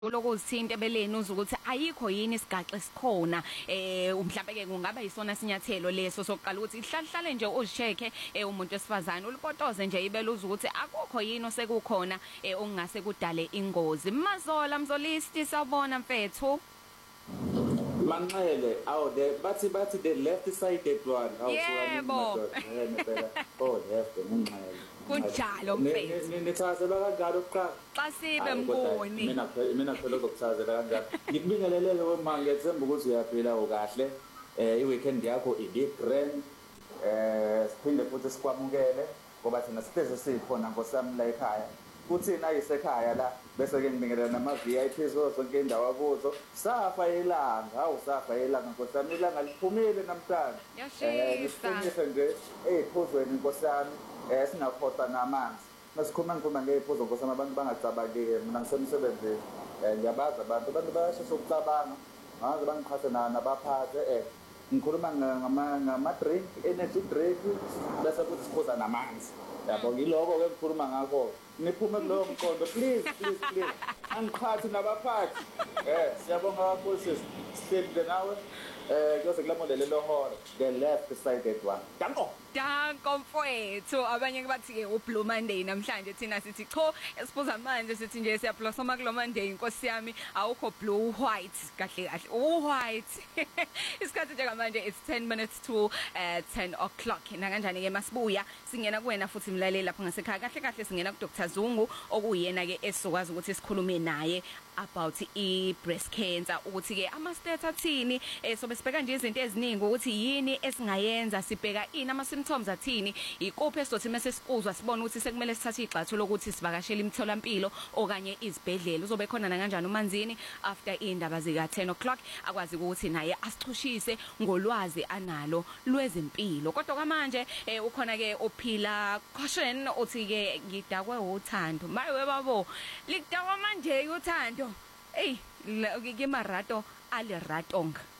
lokuzithinta ebeleni uze ukuthi ayikho yini isigaxa esikhona mhlawumbe ke kungaba yisona sinyathelo leso sokuqala ukuthi ihlale nje uzisheke umuntu wesifazane ulipotoze nje ibele uze ukuthi akukho yini osekukhona okungase kudale ingozi. Mazola Mzolisti sawubona mfethu. Manxele bathi the left sided one yebo oh left Manxele kunjalo mfethu nithazela kanjalo oqala xa sibe mboni mina phela ukuthazela kanjalo ngikubingelelele wema ngethemba ukuthi uyaphila ukahle iweekend yakho ibe grand siphinde futhi sikwamukele ngoba thina sipheze sikhona nkosami la ekhaya kuthina isekhaya la bese ke ngibingelela nama VIPs zonke indawo akuzo safa ilanga safa ilanga nkosami ilanga liphumile namhlanje ngifunise nje ephuzweni nkosami singakhotha namanzi masikhuluma ngephuzo nkosami abantu bangacabangi mina ngisemsebenzini ngiyabaza abantu bayashesha ukucabanga ngaze bangiqhathe nabaphathe ngikhuluma ngama drink energy drink bese futhi siphuza namanzi yabo ngiloko ke ngikhuluma ngakho niphume kulowo mqondo please angiqhathi nabaphathi siyabonga kakhulu sihleli nawe kuyose kulamulele lohora the left sided one danko mfowethu abanye bathi ke uBlue Monday namhlanje thina sithi cho esiphuza manje sithi nje siyablosoma kulo Monday inkosi yami awukho blue white kahle white isikhathi nje manje it's 10 minutes to 10 o'clock na kanjani ke masibuya singena kuwena futhi mlaleli lapha ngasekhaya kahle singena ku Dr Zungu okuyena ke esizokwazi ukuthi sikhulume naye about breast cancer ukuthi ke ama stats athini sobe sibheka nje izinto eziningi ukuthi yini esingayenza sibheka ama symptoms athini ikuphi esizothi mase sikuzwa sibone ukuthi sekumele sithathe igxathu lokuthi sivakashele imitholampilo okanye izibhedlela uzobe khona na kanjani umanzini after indaba zika 10 o'clock akwazi ukuthi naye asichushise ngolwazi analo lwezempilo kodwa kamanje ukhona ke ophila caution uthi ke ngidakwe uthando maye babo likudakwa manje uthando ke marato ale ratonga